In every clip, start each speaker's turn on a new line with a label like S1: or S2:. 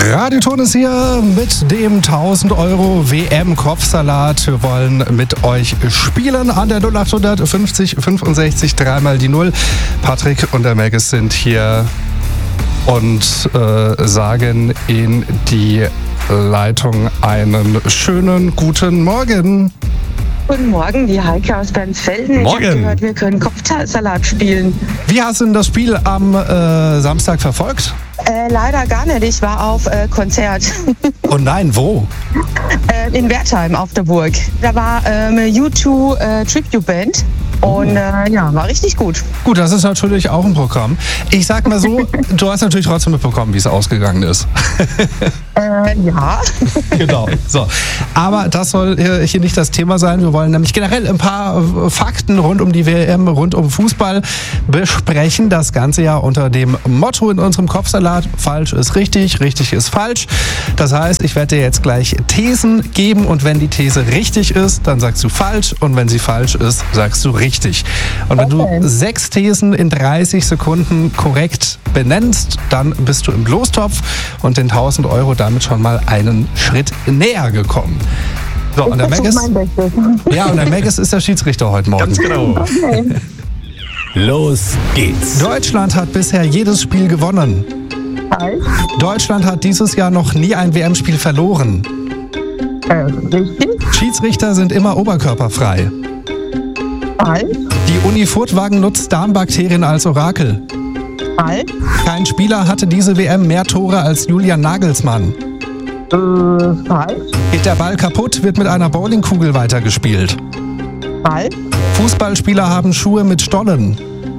S1: Radioton ist hier mit dem 1000 Euro WM-Kopfsalat. Wir wollen mit euch spielen an der 0800 50 65 3 die 0. Patrick und der Megas sind hier und sagen in die Leitung einen schönen guten Morgen.
S2: Guten Morgen, die Heike aus Bernsfelden.
S1: Morgen.
S2: Ich habe gehört, wir können Kopfsalat spielen.
S1: Wie hast du denn das Spiel am Samstag verfolgt?
S2: Leider gar nicht. Ich war auf Konzert
S1: Oh nein, wo?
S2: in Wertheim auf der Burg. Da war eine U2 Tribute Band und war richtig gut.
S1: Gut, das ist natürlich auch ein Programm. Ich sag mal so, du hast natürlich trotzdem mitbekommen, wie es ausgegangen ist.
S2: Ja.
S1: Genau. So. Aber das soll hier nicht das Thema sein. Wir wollen nämlich generell ein paar Fakten rund um die WM, rund um Fußball besprechen. Das Ganze ja unter dem Motto in unserem Kopfsalat: falsch ist richtig, richtig ist falsch. Das heißt, ich werde dir jetzt gleich Thesen geben und wenn die These richtig ist, dann sagst du falsch und wenn sie falsch ist, sagst du richtig. Und wenn du 6 Thesen in 30 Sekunden korrekt benennst, dann bist du im Lostopf und den 1000 Euro damit schon mal einen Schritt näher gekommen. So, und der Megas, ja, und der Megas ist der Schiedsrichter heute Morgen.
S3: Ganz genau.
S2: Okay.
S3: Los geht's.
S1: Deutschland hat bisher jedes Spiel gewonnen.
S2: Falsch.
S1: Deutschland hat dieses Jahr noch nie ein WM-Spiel verloren.
S2: Richtig.
S1: Schiedsrichter sind immer oberkörperfrei.
S2: Falsch.
S1: Die Uni Furtwagen nutzt Darmbakterien als Orakel.
S2: Falsch.
S1: Kein Spieler hatte diese WM mehr Tore als Julian Nagelsmann.
S2: Falsch.
S1: Geht der Ball kaputt, wird mit einer Bowlingkugel weitergespielt.
S2: Falsch.
S1: Fußballspieler haben Schuhe mit Stollen.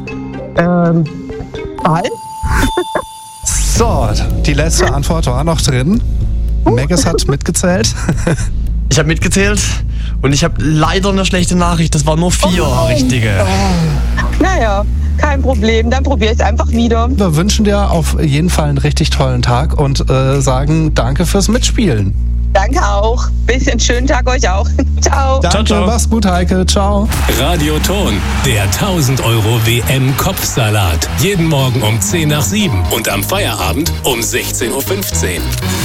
S2: Falsch.
S1: So, die letzte Antwort war noch drin. Megas hat mitgezählt.
S3: Ich habe mitgezählt und ich habe leider eine schlechte Nachricht. Das waren nur 4 richtige.
S2: Naja, kein Problem. Dann probiere ich es einfach wieder.
S1: Wir wünschen dir auf jeden Fall einen richtig tollen Tag und sagen danke fürs Mitspielen.
S2: Danke auch. Bisschen schönen Tag euch auch. Ciao.
S1: Danke,
S3: ciao.
S1: mach's gut, Heike. Ciao.
S4: Radioton, der 1000 Euro WM-Kopfsalat. Jeden Morgen um 10 nach 7 und am Feierabend um 16:15 Uhr.